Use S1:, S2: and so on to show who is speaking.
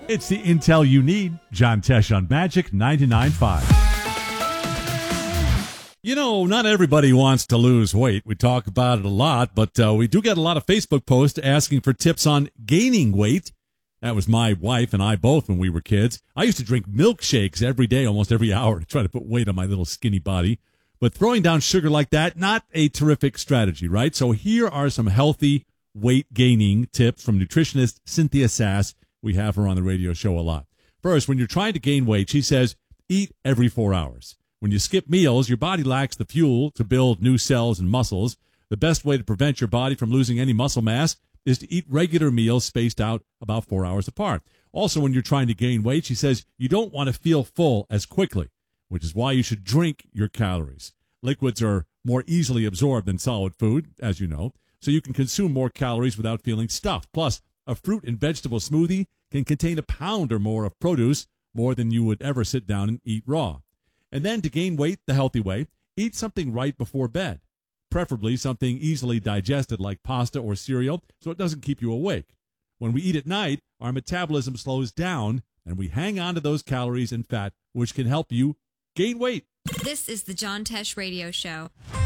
S1: It's the intel you need. John Tesh on Magic 99.5. You know, not everybody wants to lose weight. We talk about it a lot, but we do get a lot of Facebook posts asking for tips on gaining weight. That was my wife and I both when we were kids. I used to drink milkshakes every day, almost every hour, to try to put weight on my little skinny body. But throwing down sugar like that, not a terrific strategy, right? So here are some healthy weight gaining tips from nutritionist Cynthia Sass. We have her on the radio show a lot. First, when you're trying to gain weight, she says, eat every 4 hours. When you skip meals, your body lacks the fuel to build new cells and muscles. The best way to prevent your body from losing any muscle mass is to eat regular meals spaced out about 4 hours apart. Also, when you're trying to gain weight, she says you don't want to feel full as quickly, which is why you should drink your calories. Liquids are more easily absorbed than solid food, as you know, so you can consume more calories without feeling stuffed. Plus, a fruit and vegetable smoothie can contain a pound or more of produce, more than you would ever sit down and eat raw. And then to gain weight the healthy way, eat something right before bed, preferably something easily digested like pasta or cereal so it doesn't keep you awake. When we eat at night, our metabolism slows down and we hang on to those calories and fat, which can help you gain weight.
S2: This is the John Tesh Radio Show.